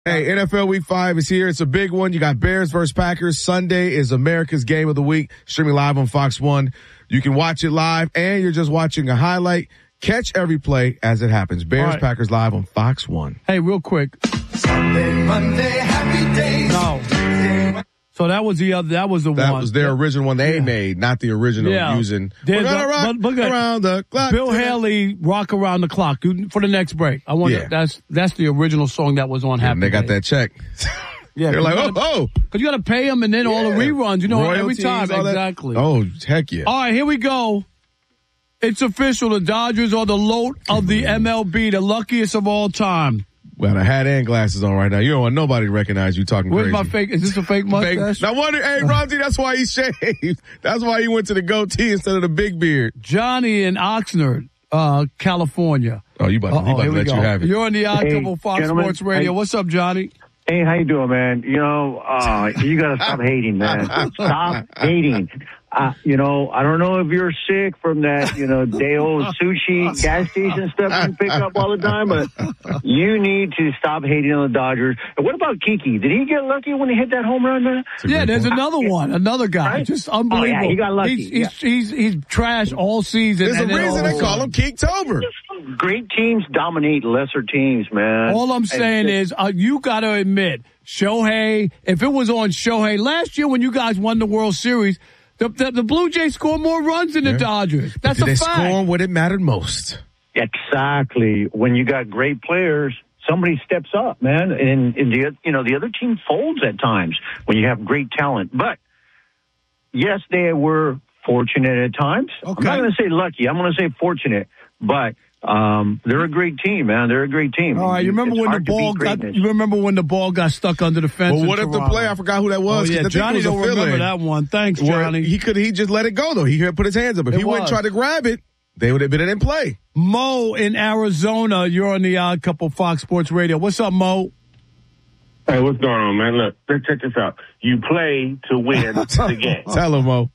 Hey, NFL Week 5 is here. It's a big one. You got Bears versus Packers. Sunday is America's Game of the Week, streaming live on Fox 1. You can watch it live, and you're just watching a highlight. Catch every play as it happens. Bears, Packers live on Fox 1. Hey, real quick. Sunday, Monday, happy days. No. So that was the other. That was the one. That was their original one they made, not the original using. We're gonna rock around the clock. Bill Haley, Rock Around the Clock for the next break. I wonder. That's the original song that was on Happy Days. They got that check. Yeah, they're like, because you got to pay them, and then all the reruns. You know, royalties, every time. Exactly. Oh, heck yeah! All right, here we go. It's official. The Dodgers are the load of the MLB, the luckiest of all time. Well, a hat and glasses on right now. You don't want nobody to recognize you talking Where's crazy. My fake? Is this a fake mustache? No wonder. Hey, Ronzi, that's why he shaved. That's why he went to the goatee instead of the big beard. Johnny in Oxnard, California. Oh, you about to let you have it. You're on the Odd Couple Fox Sports Radio. What's up, Johnny? Hey, how you doing, man? You know, you got to stop hating, man. Stop hating. I don't know if you're sick from that, day old sushi gas station stuff you pick up all the time, but you need to stop hating on the Dodgers. And what about Kiki? Did he get lucky when he hit that home run, man? Yeah, there's another one, another guy. Right? Just unbelievable. Oh, yeah, he got lucky. He's trash all season. There's a reason they call him Keektober. Great teams dominate lesser teams, man. All I'm saying is, you got to admit, Shohei, if it was on Shohei, last year when you guys won the World Series, the Blue Jays scored more runs than the Dodgers. That's a fact. They scored when it mattered most. Exactly. When you got great players, somebody steps up, man. And the other team folds at times when you have great talent. But, yes, they were fortunate at times. Okay. I'm not going to say lucky. I'm going to say fortunate. But they're a great team, man. They're a great team. All right, you remember when the ball got stuck under the fence? Well, what if the play? I forgot who that was. Oh, yeah, Johnny don't remember that one. Thanks, Johnny. He just let it go though. He could put his hands up. If he wouldn't try to grab it, they would have been in play. Mo in Arizona, you're on the Odd Couple Fox Sports Radio. What's up, Mo? Hey, what's going on, man? Look, let's check this out. You play to win the game. Tell him, Mo.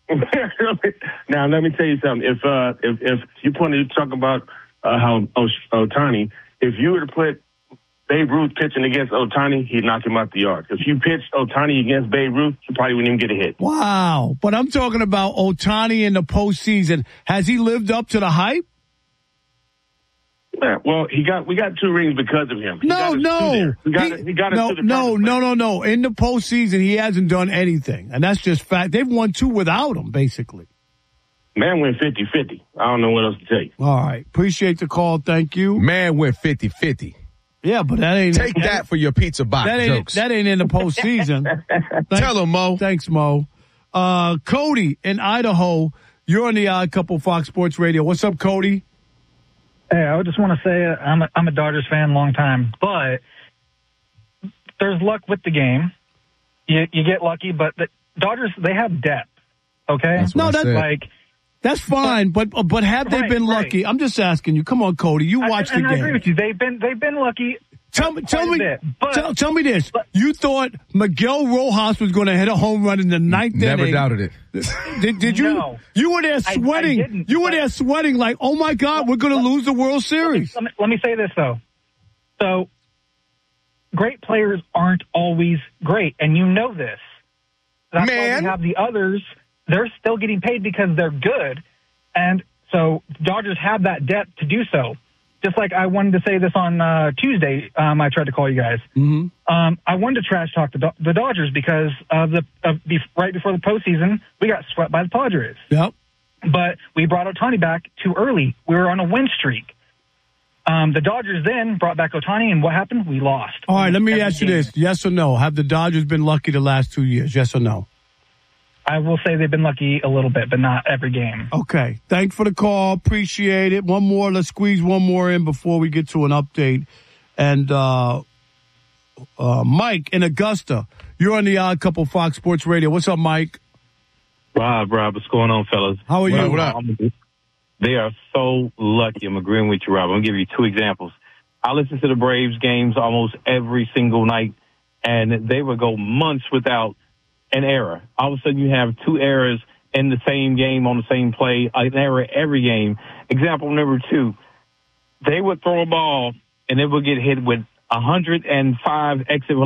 Now, let me tell you something. If you wanted to talk about how Ohtani, if you were to put Babe Ruth pitching against Ohtani, he'd knock him out the yard. If you pitched Ohtani against Babe Ruth, you probably wouldn't even get a hit. Wow. But I'm talking about Ohtani in the postseason. Has he lived up to the hype? Yeah, well, we got 2 rings because of him. No. He got us to the No. In the postseason, he hasn't done anything. And that's just fact. They've won 2 without him, basically. Man went 50-50. I don't know what else to tell you. All right. Appreciate the call. Thank you. Man went 50-50. Yeah, but that ain't... Take that for your pizza box jokes. That ain't in the postseason. Tell him, Mo. Thanks, Mo. Cody in Idaho, you're on the Odd Couple Fox Sports Radio. What's up, Cody? Hey, I just want to say I'm a Dodgers fan, long time, but there's luck with the game. You get lucky, but the Dodgers, they have depth, okay? That's fine, but have they been lucky? I'm just asking you. Come on, Cody. You watch the game. I agree with you. They've been lucky. Tell me this. You thought Miguel Rojas was going to hit a home run in the 9th inning. Never doubted it. Did you? No. You were there sweating. You were there sweating like, oh my God, we're going to lose the World Series. Let me say this though. So, great players aren't always great, and you know this. That's why we have the others. They're still getting paid because they're good. And so Dodgers have that depth to do so. Just like I wanted to say this on Tuesday, I tried to call you guys. Mm-hmm. I wanted to trash talk the Dodgers because right before the postseason, we got swept by the Padres. Yep. But we brought Ohtani back too early. We were on a win streak. The Dodgers then brought back Ohtani, and what happened? We lost. All right, let me ask you this. Yes or no? Have the Dodgers been lucky the last 2 years? Yes or no? I will say they've been lucky a little bit, but not every game. Okay. Thanks for the call. Appreciate it. One more. Let's squeeze one more in before we get to an update. And Mike in Augusta, you're on the Odd Couple Fox Sports Radio. What's up, Mike? Rob, what's going on, fellas? How are you? What up? They are so lucky. I'm agreeing with you, Rob. I'm going to give you 2 examples. I listen to the Braves games almost every single night, and they would go months without an error. All of a sudden, you have 2 errors in the same game on the same play, an error every game. Example number 2, they would throw a ball, and it would get hit with 105 exit